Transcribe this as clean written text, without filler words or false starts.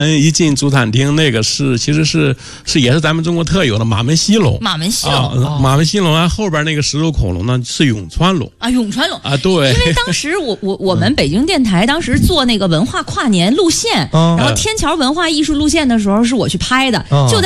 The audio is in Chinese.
一进主餐厅，那个其实是也是咱们中国特有的马门溪龙。 马门溪龙， 马门溪龙啊，后边那个石头恐龙呢是永川龙啊，永川龙啊，对。 因为当时我们北京电台当时做那个文化跨年路线，然后天桥文化艺术路线的时候是我去拍的，就在